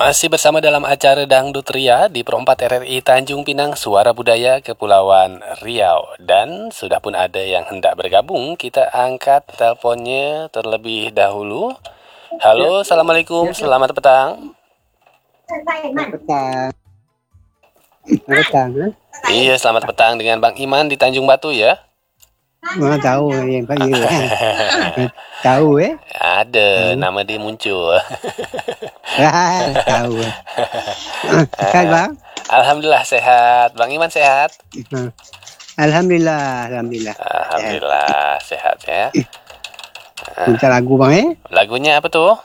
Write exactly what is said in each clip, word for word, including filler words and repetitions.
Masih bersama dalam acara Dangdut Ria di Pro empat R R I Tanjung Pinang, Suara Budaya Kepulauan Riau. Dan sudah pun ada yang hendak bergabung, kita angkat teleponnya terlebih dahulu. Halo, Assalamualaikum, selamat petang. Selamat petang. Selamat petang, ha? Iya, selamat petang dengan Bang Iman di Tanjung Batu ya. Mana tahu yang Pak Yu. Tahu eh? Ada, Tahu. nama dia muncul. Tahu. Sehat bang? Alhamdulillah sehat. Bang Iman sehat? Alhamdulillah, alhamdulillah. Alhamdulillah sehat ya. Minta lagu bang eh? Lagunya apa tuh?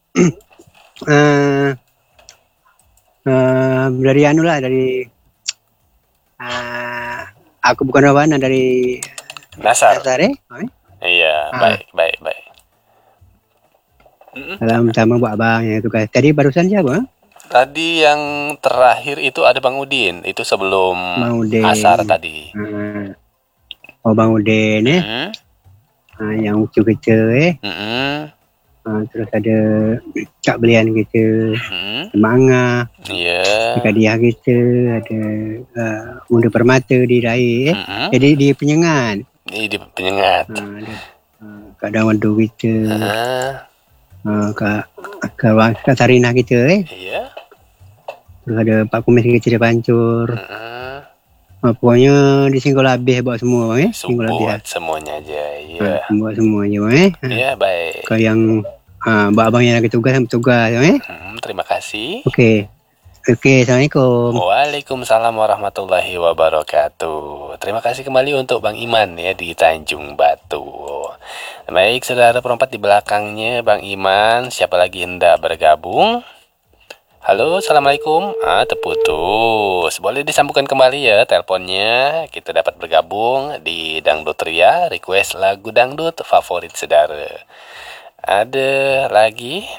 Uh, uh, dari anu lah, dari uh, Aku Bukan Rawana, dari Nasar. Nasar eh? Iya, Ah. baik, baik, baik. Mm-mm. Salam sama buat abang yang tugas. Tadi barusan siapa? Tadi yang terakhir itu ada Bang Udin, itu sebelum Bang Udin. asar tadi. Uh, oh Bang Udin eh? Mm-mm. Uh, yang lucu kita eh? Mm-mm. Uh, terus ada Kak Belian kita, Mm-mm. Manga, Iya. Kak Diah kita, ada uh, Muda Permata di Rai eh? Mm-mm. Jadi di Penyengat. Ini di penyengat. Uh, ada uh, Kak Dawadu kita, Ah, uh, Kak, Kak, Kak Sarinah kita eh? iya. Terus ada Pak Kumis kita di Pancur. Mm-mm. Uh, pokoknya di singgol habis buat semua bang eh? Singgol habis Buat semuanya aja, iya. uh, buat semua je bang eh? Uh, Iya, baik. Kalau yang uh, buat abang yang lagi tugas, tugas bang eh? Hmm, terima kasih. Okey. Okey, Assalamualaikum. Waalaikumsalam warahmatullahi wabarakatuh. Terima kasih kembali untuk Bang Iman ya di Tanjung Batu. Baik, saudara perempat di belakangnya Bang Iman. Siapa lagi hendak bergabung? Halo, Assalamualaikum. Ah, terputus. Boleh disambungkan kembali ya teleponnya. Kita dapat bergabung di Dangdut Ria, request lagu dangdut favorit saudara. Ada lagi?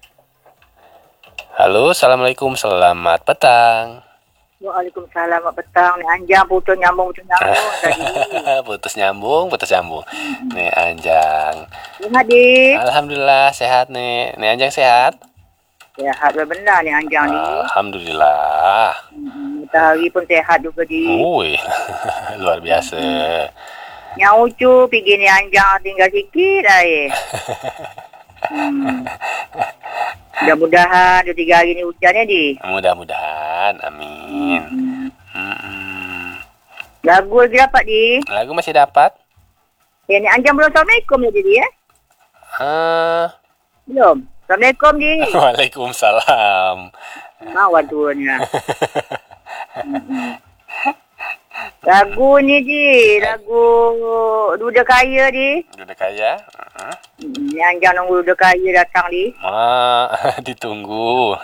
Halo, Assalamualaikum, selamat petang. Waalaikumsalam, selamat petang. Ni Anjang putus nyambung, putus nyambung tadi. Putus nyambung, putus nyambung. Nih Anjang. Sihat, Dik. Alhamdulillah sehat nih. Nih Anjang sehat? Sihat benar ni Anjang ni. Alhamdulillah. Hmm, Matahari pun sehat juga, Dik. Wih, luar biasa. Yang lucu pergi ni Anjang tinggal sikit dah eh. Hmm. Mudah-mudahan dua tiga hari ni hujan ya, Dik. Mudah-mudahan, amin. Hmm. Mm-mm. Lagu lagi dapat, Dik. Lagu masih dapat? Ya, ni Anjang belum Assalamualaikum lagi, Dik ya? Ah, Belum. Assalamualaikum, Dik. Waalaikumsalam. Awak tuanya. Lagu ni, Dik. Lagu Duda Kaya, Dik. Udah kaya? Uh-huh. Ni Anjang nunggu Duda Kaya datang, Dik. Ah, ditunggu.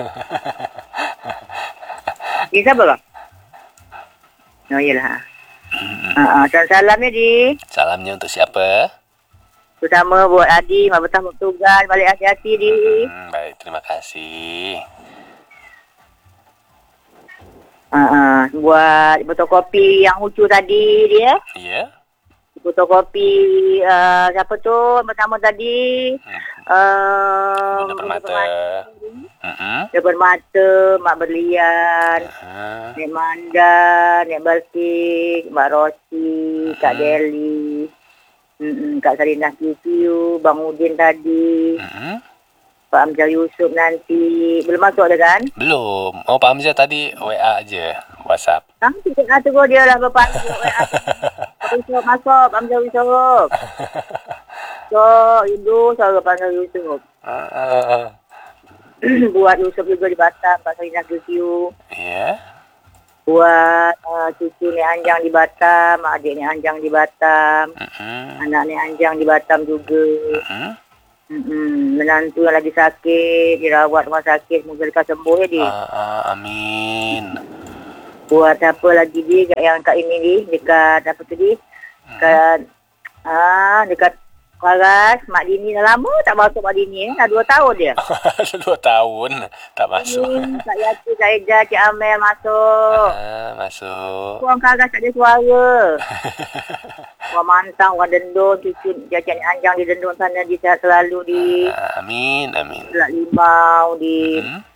Ni siapa, bang? Oh, iyalah. Uh, uh, salam ya, Dik. Salamnya untuk siapa? Terutama buat Adi, mak betah tugas, balik hati-hati, Dik. Hmm, baik, terima kasih. Uh, uh, buat botol kopi yang lucu tadi, dia. Iya? Botol kopi, uh, siapa tu pertama tadi? Uh, Bunda Permata. Mm-mm. Dia Permata, Mak Berlian, Ah, Nek Manda, Nek Balkis, Mak Rosi, Kak Deli, mm Kak Sarinah Q Q, Bang Udin tadi, mm-mm. Pak Amjad Yusuf nanti. Belum masuk ada kan? Belum. Oh, Pak Hamzah tadi W A aja, WhatsApp. Nanti kita tunggu dia lah berapa hari. Yusuf masuk, Pak Amjad Yusuf. So, Ibu, saya Pak Amjad Yusuf. Ah, ah, ah. Buat Yusuf juga di Batam, Pak Sarinah Q Q. Iya. Buat uh, cucu ni Anjang di Batam, adik ni Anjang di Batam, Mm-mm. anak ni Anjang di Batam juga. Mm-mm. Mm-mm. Menantu yang lagi sakit, dirawat rumah sakit, semoga lekas sembuh ya, Dik. Ah, ah, amin. Buat apa lagi, Dik, yang kat ini, Dik, dekat apa tu, Dik? Dekat, ah, dekat Paras, Mak Dini dah lama tak masuk Mak Dini eh. Dah dua tahun dia. Dua tahun tak masuk. Hmm, Kak Yati, Kak Eda, Cik Amel masuk. Ah, masuk. Orang Paras tak ada suara. Orang Mantang, orang Dendun, cucu Cik Anjang di Dendun sana, di sihat selalu di Ah, amin, amin. Selat Limau, di Hmm?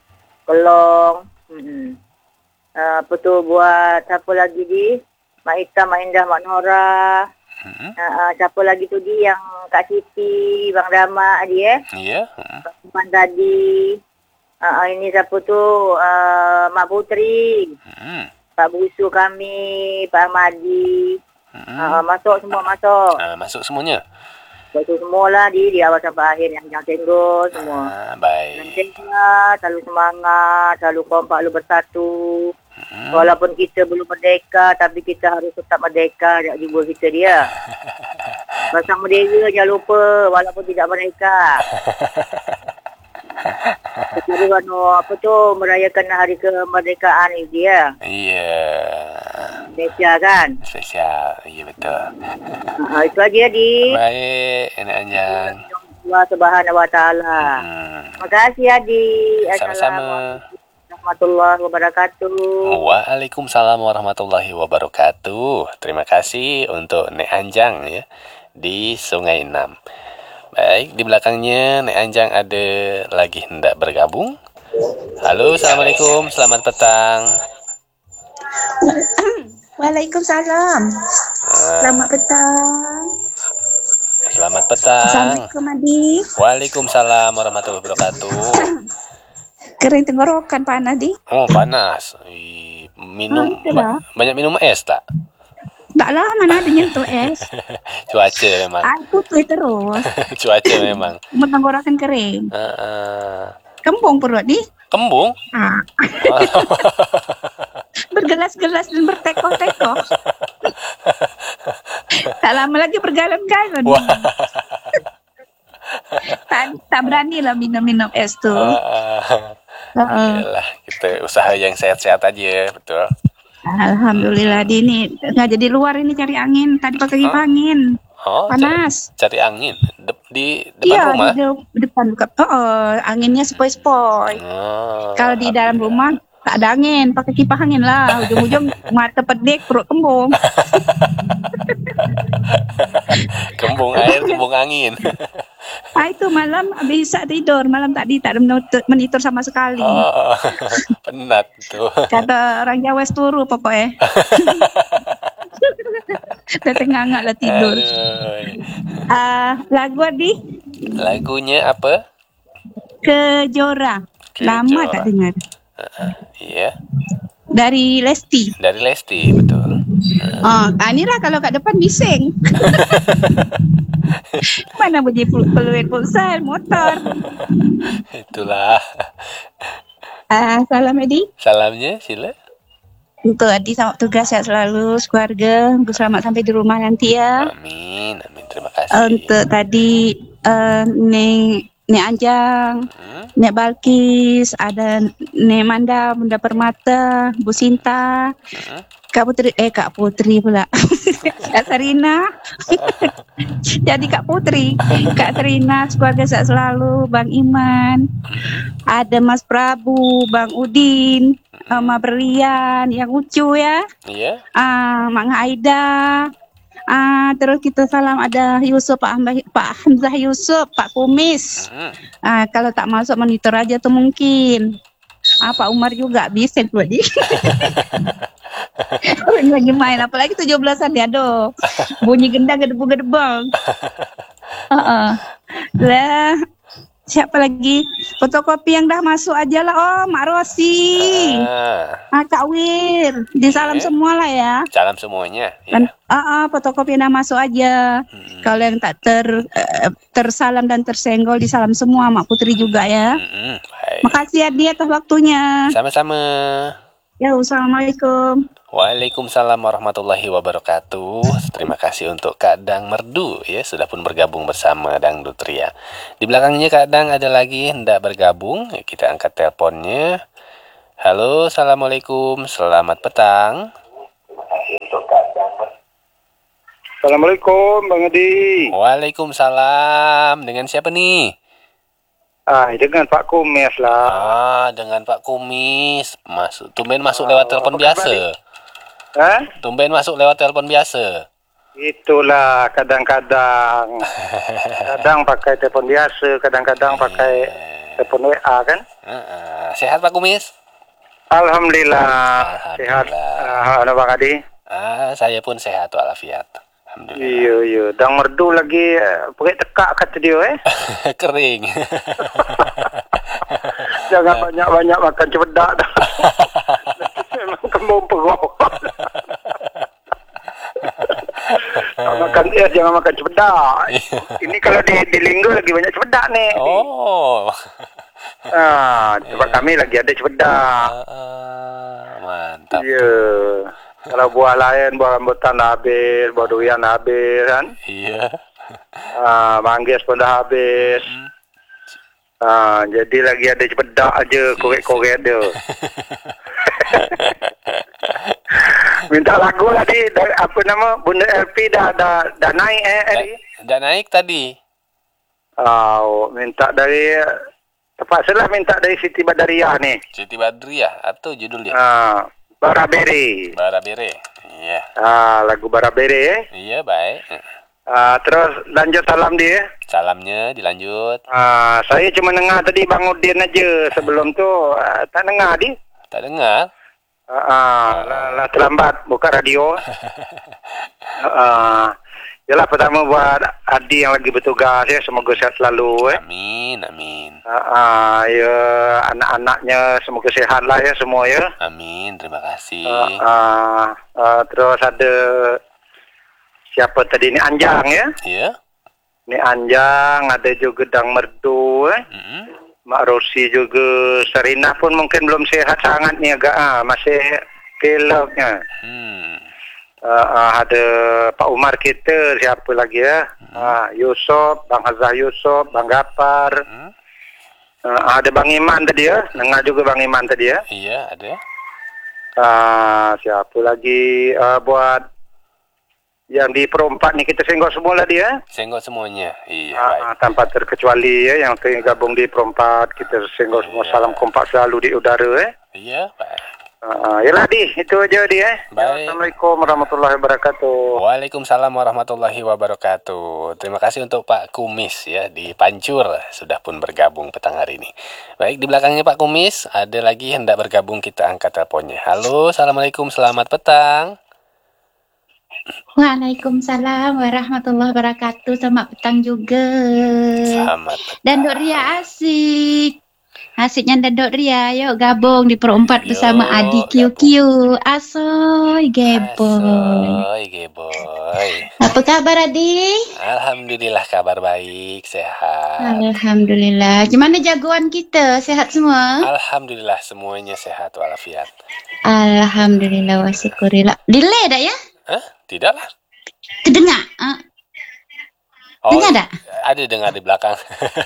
Kelong. Hmm. Uh, apa tu buat siapa lagi di? Mak Ita, Mak Indah, Mak Nora. Hmm. Uh, uh, siapa lagi tu di yang Kak Siti, Bang Rama di eh. Ya. Hmm. Kak Suman tadi. Uh, uh, ini siapa tu? Uh, Mak Putri. Hmm. Pak Busu kami, Pak Ahmadi. Hmm. Uh, masuk semua masuk. Ah, masuk semuanya. Masuk semua lah di, di awal sampai akhir yang jangan tenggol semua. Ah, baik. Nantinya selalu semangat, selalu kompak, selalu bersatu. Hmm. Walaupun kita belum merdeka, tapi kita harus tetap merdeka dari jiwa kita dia. Pasang merdeka jangan lupa, walaupun tidak merdeka. Kita anu apa tu merayakan hari kemerdekaan ni dia. Iya. Malaysia kan. Spesial. Iya betul. Ha, itu aja di. Baik, Nenek Anjang. Allah Subhanahu Wa Taala. Hmm. Terima kasih Adi. Sama-sama. Warahmatullahi wabarakatuh. Waalaikumsalam warahmatullahi wabarakatuh. Terima kasih untuk Nek Anjang ya di Sungai Enam. Baik, di belakangnya Nek Anjang ada lagi hendak bergabung. Halo, assalamualaikum, selamat petang. Waalaikumsalam. Ah, Selamat petang. selamat petang. Assalamualaikum Adi. Waalaikumsalam warahmatullahi wabarakatuh. Kering tenggorokan panas di. Oh, panas. Ih, minum Ah, itulah. ba- banyak minum es tak? Tak lah mana ada nyentuh es. Cuaca memang. Air putih terus. Cuaca memang. Tenggorokan kering. Ah, ah. Kembung perut di. Kembung? Ah. Bergelas-gelas dan bertekoh-tekoh. Tak lama lagi bergalon-galon. Wah. tak, tak berani lah minum-minum es tu. Ah, Uh-uh. Yalah, kita usaha yang sehat-sehat aja, betul. Alhamdulillah di ini nggak jadi luar ini cari angin. Tadi pakai kipas angin. Oh, Panas. Cari, cari angin Dep- di depan Iya, rumah. di de- depan buka. Oh, oh, anginnya sepoi-sepoi. Oh, Kalau di dalam rumah tak ada angin, pakai kipas angin lah. Ujung-ujung mata pedek, perut kembung. kembung air, kembung angin. Ah itu malam bisa tidur, malam tadi tak ada menitur, menitur sama sekali. Oh, penat tuh. Kata orang Jawa turu pokoknya. Tetengangak lah tidur. Aduh. Ah, lagu Adi Lagunya apa? Kejora. Lama Kejora. tak dengar. Iya, Dari Lesti. dari Lesti, betul. Oh, ah, ni lah kalau kat depan bising. Mana bunyi pul- peluit pulsal, motor. Itulah. Ah, salam Edi. Salamnya, sila. Untuk Adi selamat tugas sehat selalu, keluarga. Selamat sampai di rumah nanti ya. Amin, amin. Terima kasih. Untuk tadi uh, Nek Nek Anjang, Hmm? Nek Balkis, ada Nek Manda, Bunda Permata, Bu Sinta, Hmm? Kak Putri, eh Kak Putri pula. Kak Sarina. Jadi Kak Putri, Kak Sarina, keluarga sehat selalu, Bang Iman. Ada Mas Prabu, Bang Udin, sama Berlian, yang Ucu ya. Iya. Ah, Mak Aida. Ah, terus kita salam ada Yusuf, Pak Hamzah, Pak Hamzah Yusuf, Pak Kumis. Hmm. Ah, kalau tak masuk monitor aja tuh mungkin. Ah, Pak Umar juga bisa buat dia. Orang lagi main, apalagi tujuh belasan ya, aduh. Bunyi gendang gedebung-gedebong. Heeh. Lah, siapa lagi? Fotokopi yang dah masuk aja lah. Oh, Mak Rosi. Ah, Ah, Kak Wir. Disalam Oke. semua lah ya. salam semuanya. Dan Ya. ah, ah, fotokopi yang dah masuk aja. Hmm. Kalau yang tak ter eh, tersalam dan tersenggol disalam semua, Mak Putri juga ya. Hmm, baik. Makasih Adi atas waktunya. Sama-sama. Ya, Assalamualaikum. Waalaikumsalam warahmatullahi wabarakatuh. Terima kasih untuk Kak Dang Merdu ya, sudah pun bergabung bersama Dangdut Ria. Di belakangnya Kak Dang ada lagi hendak bergabung. Ya, kita angkat teleponnya. Halo, assalamualaikum, selamat petang. Assalamualaikum Bang Adi. Waalaikumsalam. Dengan siapa nih? Ah, dengan Pak Kumis lah. Ah, dengan Pak Kumis. Masuk. Tumben masuk lewat telepon apa biasa. Hah? Tumben masuk lewat telepon biasa. Itulah kadang-kadang. Kadang pakai telepon biasa, kadang-kadang pakai telepon W A kan. Ah, ah. sehat Pak Kumis? Alhamdulillah. Sehat. Alhamdulillah. Ah, Ano Bang Adi? Ah, saya pun sehat walafiat. Alhamdulillah. Iya, iya. Dan merdu lagi eh, pakai tekak kata dia eh. Kering. Jangan banyak-banyak makan cepedak dah. Memang kembung perut. Tak makan es, jangan makan cepedak. Ini kalau di, di Linggo lagi banyak cepedak nih. Oh. Ah, tempat kami lagi ada cepedak. Ah, mantap. Ya. Kalau buah lain, buah rambutan dah habis, buah durian dah habis kan. Iya. Ah, manggis pun dah habis. Ah, jadi lagi ada cepedak aja, korek-korek dia. Minta lagu tadi, dari, apa nama, Bunda L P dah dah, dah naik eh tadi. Dah naik tadi. Oh, minta dari, terpaksa lah minta dari Siti Badariah nih. Siti Badriah atau judulnya? Ah, Barabere. Barabere. Iya. Ah, lagu Barabere eh. Iya, baik. Ah, terus lanjut salam dia. Salamnya dilanjut. Ah, saya cuma dengar tadi Bang Udin aja. Sebelum tu ah, tak dengar di. Tak dengar? Ah, ah, lah, lah terlambat buka radio. Ah, yalah pertama buat Adi yang lagi bertugas ya, semoga sehat selalu eh. Amin, amin. Ah, ah, ya anak-anaknya semoga sehat lah ya semua ya. Amin, terima kasih. Ah, ah, ah, terus ada siapa tadi ni Anjang ya? Iya. Ni Anjang, ada juga Dang Merdu eh. Mm-mm. Mak Rosi juga, Sarina pun mungkin belum sehat sangat ni agak ah, masih pileknya. Hmm. Uh, uh, ada Pak Umar kita, siapa lagi ya? Hmm. Uh, Yusof, Bang Hazah Yusof, Bang Gapar. Hmm. Uh, ada Bang Iman tadi ya, dengar juga Bang Iman tadi ya. Iya, ada. Uh, siapa lagi uh, buat yang di perempat ni kita senggol semua lah dia. Senggol semuanya. Iya, Uh, baik. uh, tanpa terkecuali ya, yang tergabung di perempat kita senggol semua. Iya. Salam kompak selalu di udara eh. Iya, baik. Uh, yalah di, itu aja dia. Eh. Baik. Assalamualaikum warahmatullahi wabarakatuh. Waalaikumsalam warahmatullahi wabarakatuh. Terima kasih untuk Pak Kumis ya di Pancur sudah pun bergabung petang hari ini. Baik, di belakangnya Pak Kumis ada lagi hendak bergabung, kita angkat teleponnya. Halo, assalamualaikum, selamat petang. Waalaikumsalam warahmatullahi wabarakatuh. Selamat petang juga. Selamat petang. Dan Dok Ria asik. Asiknya dan Dok Ria. Yuk gabung di perempat Yuk, bersama Adi Q Q. Asoy geboy. Asoy geboy. Apa kabar Adi? Alhamdulillah kabar baik, sehat. Alhamdulillah. Gimana jagoan kita? Sehat semua? Alhamdulillah semuanya sehat walafiat. Alhamdulillah wa syukurillah. Delay dah ya? Hah? Tidaklah. Kedengar? Uh, Oh, dengar tak? ada dengar di belakang.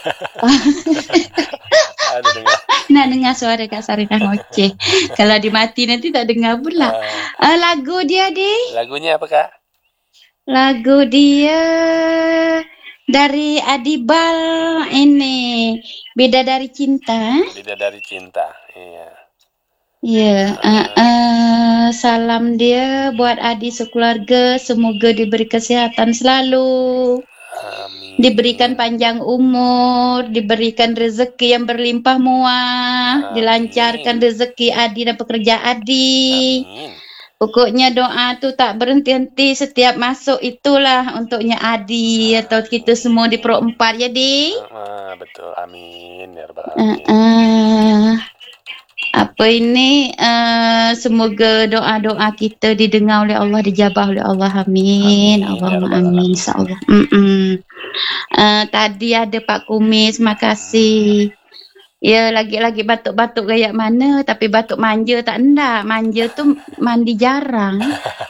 Ada dengar. Nak dengar suara Kak Sarina ngoceh. Kalau dimati nanti tak dengar pula. Uh, lagu dia di? Lagunya apa Kak? Lagu dia dari Adibal ini. Bidadari Cinta. Bidadari Cinta. Iya. Ya, uh, uh, salam dia buat Adi sekeluarga, semoga diberi kesihatan selalu, Amin. diberikan panjang umur, diberikan rezeki yang berlimpah muah, Amin. dilancarkan rezeki Adi dan pekerjaan Adi. Amin. Pokoknya doa tu tak berhenti-henti, setiap masuk itulah untuknya Adi atau kita semua di Pro empat ya, Di. Ah, betul. Amin. Ya Rabbal Uh, Alamin. uh, apa ini uh, semoga doa-doa kita didengar oleh Allah, dijabah oleh Allah. Amin. Amin, Allahumma ya Rabbal amin Alamin. insyaallah. Mm-mm. Uh, tadi ada Pak Kumis, makasih. Ya lagi-lagi batuk-batuk kayak mana, tapi batuk manja tak endak. Manja tu mandi jarang.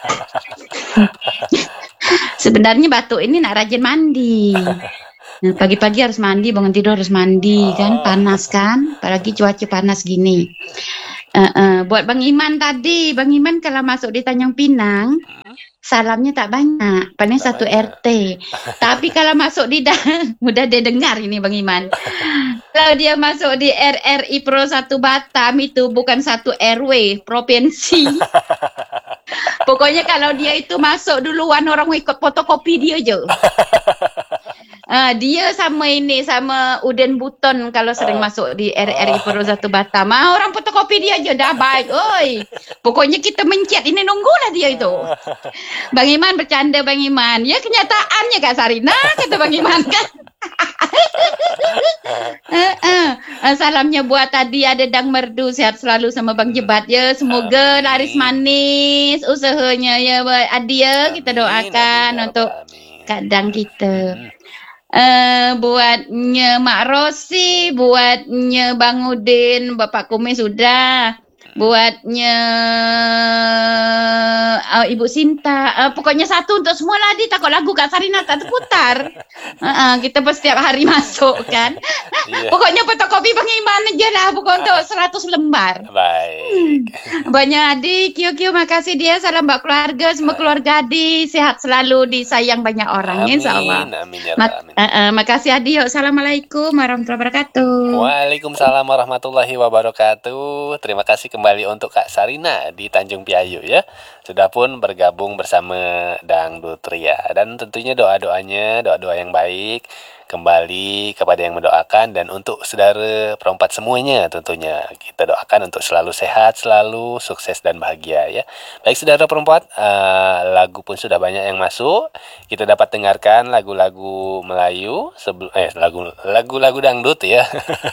Sebenarnya batuk ini nak rajin mandi. Nah, pagi-pagi harus mandi, bangun tidur harus mandi kan, panas kan, apalagi cuaca panas gini. Uh, uh, buat Bang Iman tadi, Bang Iman kalau masuk di Tanjung Pinang, salamnya tak banyak, paling Tak satu banyak. R T. Tapi kalau masuk di dah, mudah dia dengar ini Bang Iman. Kalau dia masuk di R R I Pro satu Batam itu bukan satu R W, provinsi. Pokoknya kalau dia itu masuk duluan, orang mau ikut fotokopi dia je. Ah, dia sama ini sama Uden Buton kalau sering masuk di R R I Perusahaan Batam. Ah, orang fotokopi dia aja dah baik. Oi. Pokoknya kita mencet ini nunggulah dia itu. Bang Iman bercanda Bang Iman. Ya kenyataannya Kak Sarina kata Bang Iman kan. Eh, eh. Eh, Salamnya buat tadi ada Dang Merdu, sehat selalu sama Bang Jebat ya. Semoga Amin. laris manis usahanya ya Adi ya. Kita Amin, doakan amin, ya untuk Rabbal alamin. kadang kita. Hmm. Eh buatnya Mak Rosi, buatnya Bang Udin, Bapak Kumis sudah. Buatnya uh, Ibu Sinta, uh, pokoknya satu untuk semua lah. Di takut lagu Kak Sarina tak terputar. Uh, uh, kita pun setiap hari masuk kan. Iya. Pokoknya fotokopi Bang Iman aja lah, pokoknya untuk seratus lembar. Baik. Banyak adik, kio kio makasih dia. Salam buat keluarga, semua keluarga adik sehat selalu, disayang banyak orang, Amin, insya Allah. amin ya Mak- Rabbal alamin. uh, uh, makasih adik. Yuk, assalamualaikum warahmatullahi wabarakatuh. Waalaikumsalam warahmatullahi wabarakatuh. Terima kasih kembali untuk Kak Sarina di Tanjung Piayu ya. Sudah pun bergabung bersama Dangdut Ria. Dan tentunya doa-doanya, doa-doa yang baik kembali kepada yang mendoakan, dan untuk saudara perempat semuanya tentunya kita doakan untuk selalu sehat, selalu sukses dan bahagia ya. Baik saudara perempat, uh, lagu pun sudah banyak yang masuk. Kita dapat dengarkan lagu-lagu Melayu sebelum eh lagu lagu-lagu dangdut ya.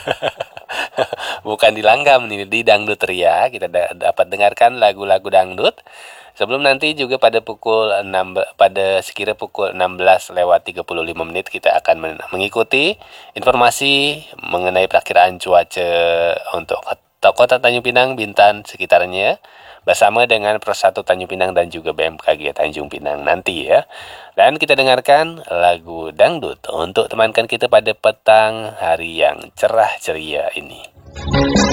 Bukan di langgam nih, di Dangdut Ria kita da- dapat dengarkan lagu-lagu dangdut. Sebelum nanti juga pada pukul enam pada sekira pukul enam belas lewat tiga puluh lima menit kita akan men- mengikuti informasi mengenai perakiraan cuaca untuk kota, kota Tanjung Pinang, Bintan sekitarnya bersama dengan Persatu Tanjung Pinang dan juga B M K G Tanjung Pinang nanti ya. Dan kita dengarkan lagu dangdut untuk temankan kita pada petang hari yang cerah ceria ini.